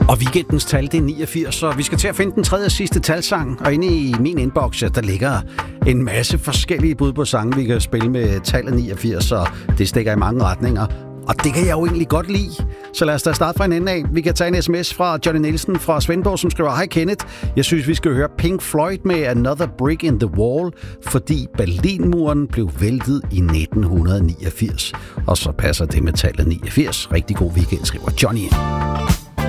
Og weekendens tal, det er 89, så vi skal til at finde den tredje og sidste talsang. Og inde i min inbox, der ligger en masse forskellige bud på sange, vi kan spille med tallet 89, så det stikker i mange retninger. Og det kan jeg jo egentlig godt lide. Så lad os da starte fra en ende af. Vi kan tage en sms fra Johnny Nielsen fra Svendborg, som skriver: Hej Kenneth, jeg synes, vi skal høre Pink Floyd med Another Brick in the Wall, fordi Berlinmuren blev væltet i 1989. Og så passer det med tallet 89. Rigtig god weekend, skriver Johnny.